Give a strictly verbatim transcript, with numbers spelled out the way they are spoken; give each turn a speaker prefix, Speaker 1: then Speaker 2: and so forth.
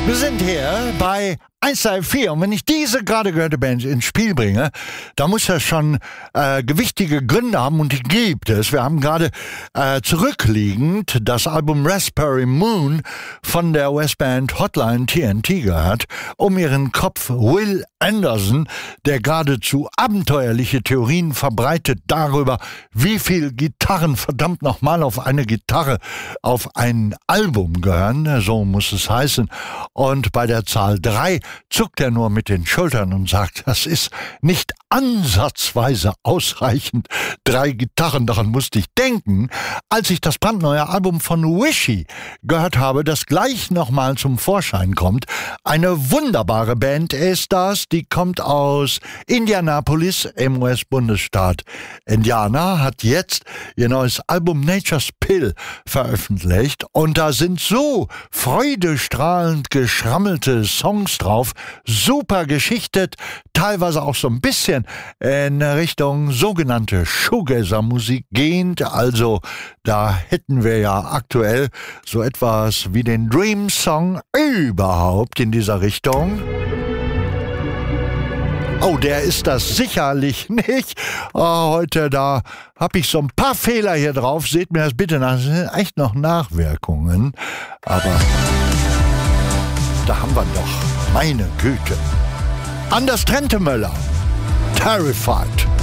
Speaker 1: Wir sind hier bei eins drei vier und wenn ich diese gerade gehörte Band ins Spiel bringe, da muss das schon äh, gewichtige Gründe haben und die gibt es. Wir haben gerade äh, zurückliegend das Album Raspberry Moon von der U S-Band Hotline T N T gehört, um ihren Kopf Will Anderson, der geradezu abenteuerliche Theorien verbreitet darüber, wie viel Gitarren verdammt nochmal auf eine Gitarre auf ein Album gehören, so muss es heißen. Und bei der Zahl drei zuckt er nur mit den Schultern und sagt, das ist nicht ansatzweise ausreichend. Drei Gitarren, daran musste ich denken, als ich das brandneue Album von Wishy gehört habe, das gleich nochmal zum Vorschein kommt. Eine wunderbare Band ist das, die kommt aus Indianapolis im U S-Bundesstaat Indiana, hat jetzt ihr neues Album Nature's Pill veröffentlicht und da sind so freudestrahlend geschrammelte Songs drauf, super geschichtet, teilweise auch so ein bisschen in Richtung sogenannte Shoegazer-Musik gehend, also da hätten wir ja aktuell so etwas wie den Dream Song überhaupt in dieser Richtung. Oh, der ist das sicherlich nicht. Oh, heute, da habe ich so ein paar Fehler hier drauf. Seht mir das bitte nach. Das sind echt noch Nachwirkungen. Aber da haben wir doch, meine Güte. Anders Trentemöller. Terrified.